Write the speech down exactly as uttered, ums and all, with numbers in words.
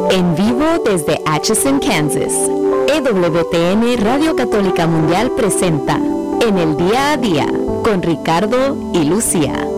En vivo desde Atchison, Kansas, E W T N Radio Católica Mundial presenta En el Día a Día con Ricardo y Lucía.